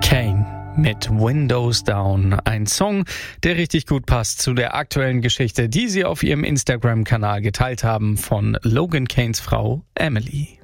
Kane mit Windows Down. Ein Song, der richtig gut passt zu der aktuellen Geschichte, die sie auf ihrem Instagram-Kanal geteilt haben von Logan Kanes Frau Emily.